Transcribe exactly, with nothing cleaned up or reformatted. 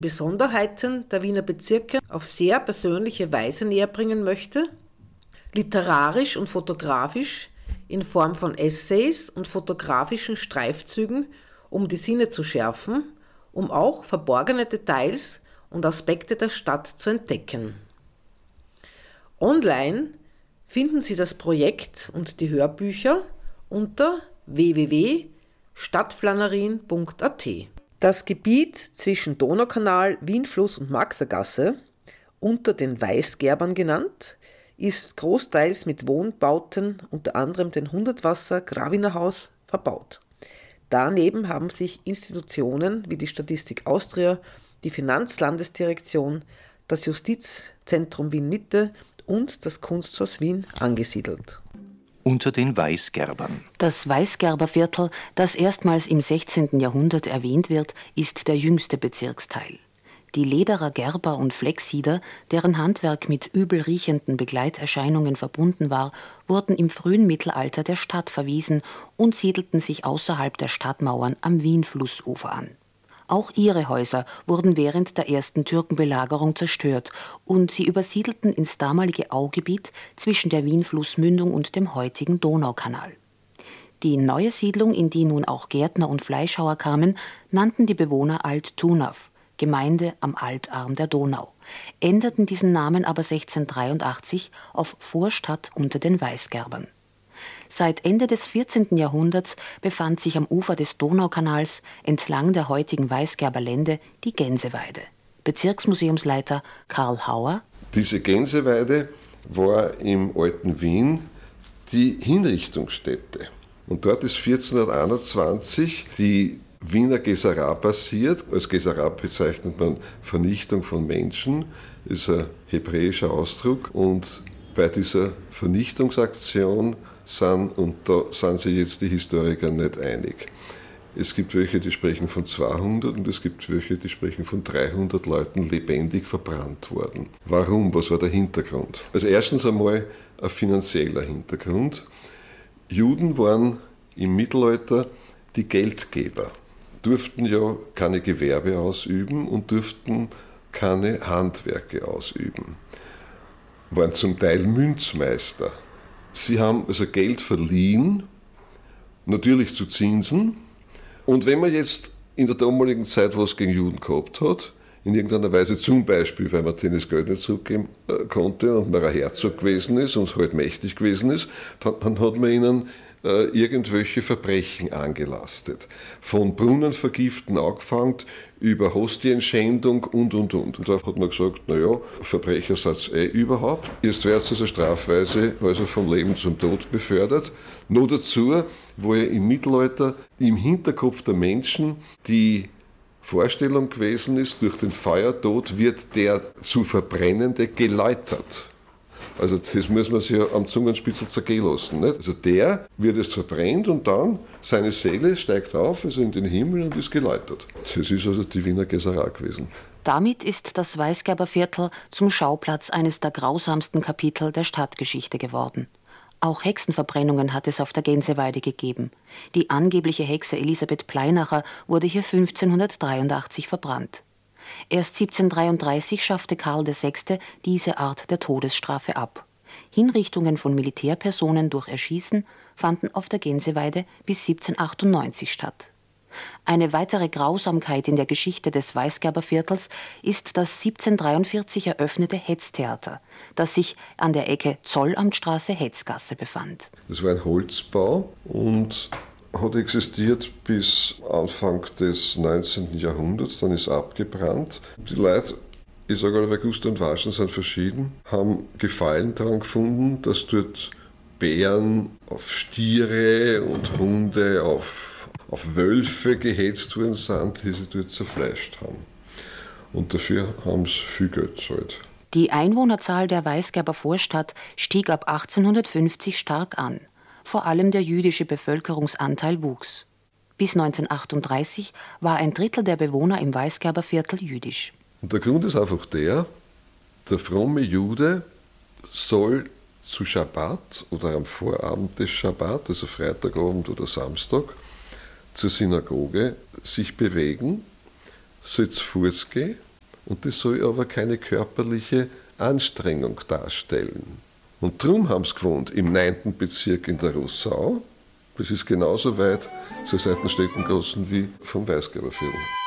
Besonderheiten der Wiener Bezirke auf sehr persönliche Weise näherbringen möchte, literarisch und fotografisch in Form von Essays und fotografischen Streifzügen, um die Sinne zu schärfen, um auch verborgene Details und Aspekte der Stadt zu entdecken. Online finden Sie das Projekt und die Hörbücher unter w w w punkt stadtflannerin punkt a t. Das Gebiet zwischen Donaukanal, Wienfluss und Maxergasse, unter den Weißgerbern genannt, ist großteils mit Wohnbauten, unter anderem dem Hundertwasser-Graviner-Haus, verbaut. Daneben haben sich Institutionen wie die Statistik Austria, die Finanzlandesdirektion, das Justizzentrum Wien-Mitte und das Kunsthaus Wien angesiedelt. Unter den Weißgerbern. Das Weißgerberviertel, das erstmals im sechzehnten Jahrhundert erwähnt wird, ist der jüngste Bezirksteil. Die Lederer, Gerber und Flecksieder, deren Handwerk mit übel riechenden Begleiterscheinungen verbunden war, wurden im frühen Mittelalter der Stadt verwiesen und siedelten sich außerhalb der Stadtmauern am Wienflussufer an. Auch ihre Häuser wurden während der ersten Türkenbelagerung zerstört und sie übersiedelten ins damalige Augebiet zwischen der Wienflussmündung und dem heutigen Donaukanal. Die neue Siedlung, in die nun auch Gärtner und Fleischhauer kamen, nannten die Bewohner Alt-Tunav, Gemeinde am Altarm der Donau, änderten diesen Namen aber sechzehnhundertdreiundachtzig auf Vorstadt unter den Weißgerbern. Seit Ende des vierzehnten Jahrhunderts befand sich am Ufer des Donaukanals entlang der heutigen Weißgerber Lände die Gänseweide. Bezirksmuseumsleiter Karl Hauer: Diese Gänseweide war im alten Wien die Hinrichtungsstätte. Und dort ist vierzehnhunderteinundzwanzig die Wiener Gesera passiert. Als Gesera bezeichnet man Vernichtung von Menschen, ist ein hebräischer Ausdruck. Und bei dieser Vernichtungsaktion sind, und da sind sich jetzt die Historiker nicht einig. Es gibt welche, die sprechen von zweihundert und es gibt welche, die sprechen von dreihundert Leuten lebendig verbrannt worden. Warum? Was war der Hintergrund? Also erstens einmal ein finanzieller Hintergrund. Juden waren im Mittelalter die Geldgeber, durften ja keine Gewerbe ausüben und durften keine Handwerke ausüben, waren zum Teil Münzmeister. Sie haben also Geld verliehen, natürlich zu Zinsen. Und wenn man jetzt in der damaligen Zeit was gegen Juden gehabt hat, in irgendeiner Weise zum Beispiel, weil man denen das Geld nicht zurückgeben konnte und man ein Herzog gewesen ist und halt mächtig gewesen ist, dann, dann hat man ihnen äh, irgendwelche Verbrechen angelastet. Von Brunnenvergiften angefangen, über Hostienschändung und, und, und. Und darauf hat man gesagt, naja, Verbrecher seid eh überhaupt. Jetzt werdet ihr also strafweise also vom Leben zum Tod befördert. Noch dazu, wo ja im Mittelalter im Hinterkopf der Menschen die Vorstellung gewesen ist, durch den Feuertod wird der zu Verbrennende geläutert. Also das muss man sich ja am Zungenspitzel zergehen lassen. Nicht? Also der wird jetzt verbrennt und dann seine Seele steigt auf, also in den Himmel und ist geläutert. Das ist also die Wiener Gesera gewesen. Damit ist das Weißgerberviertel zum Schauplatz eines der grausamsten Kapitel der Stadtgeschichte geworden. Auch Hexenverbrennungen hat es auf der Gänseweide gegeben. Die angebliche Hexe Elisabeth Pleinacher wurde hier fünfzehnhundertdreiundachtzig verbrannt. Erst siebzehnhundertdreiunddreißig schaffte Karl der Sechste diese Art der Todesstrafe ab. Hinrichtungen von Militärpersonen durch Erschießen fanden auf der Gänseweide bis siebzehnhundertachtundneunzig statt. Eine weitere Grausamkeit in der Geschichte des Weißgerberviertels ist das siebzehnhundertdreiundvierzig eröffnete Hetztheater, das sich an der Ecke Zollamtstraße-Hetzgasse befand. Das war ein Holzbau und hat existiert bis Anfang des neunzehnten Jahrhunderts, dann ist abgebrannt. Die Leute, ich sage aber, Guster und Waschen sind verschieden, haben Gefallen daran gefunden, dass dort Bären auf Stiere und Hunde auf, auf Wölfe gehetzt worden sind, die sie dort zerfleischt haben. Und dafür haben sie viel Geld gezahlt. Die Einwohnerzahl der Weißgerber Vorstadt stieg ab achtzehnhundertfünfzig stark an. Vor allem der jüdische Bevölkerungsanteil wuchs. Bis neunzehnhundertachtunddreißig war ein Drittel der Bewohner im Weißgerberviertel jüdisch. Und der Grund ist einfach der, der fromme Jude soll zu Schabbat oder am Vorabend des Schabbat, also Freitagabend oder Samstag, zur Synagoge sich bewegen, soll zu Fuß gehen und das soll aber keine körperliche Anstrengung darstellen. Und darum haben sie gewohnt im neunten Bezirk in der Rossau. Das ist genauso weit zur Seitensteckengassen wie vom Weißgerberviertel.